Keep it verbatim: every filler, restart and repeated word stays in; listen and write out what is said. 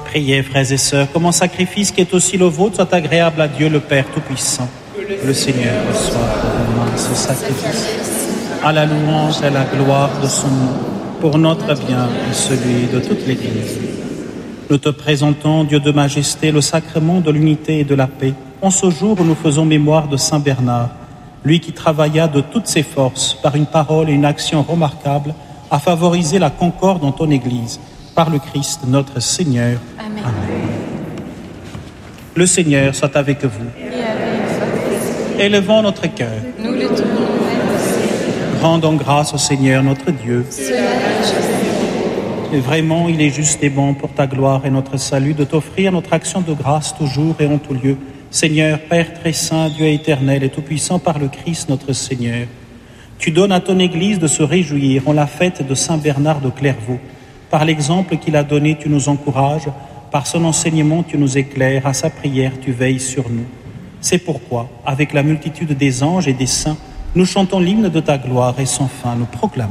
Priez, frères et sœurs, que mon sacrifice qui est aussi le vôtre soit agréable à Dieu le Père Tout-Puissant. Le Seigneur reçoit pour moi ce sacrifice, à la louange et à la gloire de son nom, pour notre bien et celui de toute l'Église. Nous te présentons, Dieu de majesté, le sacrement de l'unité et de la paix, en ce jour où nous faisons mémoire de Saint Bernard, lui qui travailla de toutes ses forces, par une parole et une action remarquables, à favoriser la concorde dans ton Église, par le Christ notre Seigneur. Amen. Amen. Le Seigneur soit avec vous. Et avec votre Élevons notre cœur. Nous le tournons vers le Seigneur. Rendons grâce au Seigneur notre Dieu. Cela est juste. Et vraiment, il est juste et bon pour ta gloire et notre salut de t'offrir notre action de grâce toujours et en tout lieu. Seigneur, Père très saint, Dieu éternel et tout-puissant par le Christ notre Seigneur. Tu donnes à ton Église de se réjouir en la fête de Saint Bernard de Clairvaux. Par l'exemple qu'il a donné, tu nous encourages. Par son enseignement, tu nous éclaires. À sa prière, tu veilles sur nous. C'est pourquoi, avec la multitude des anges et des saints, nous chantons l'hymne de ta gloire et sans fin nous proclamons.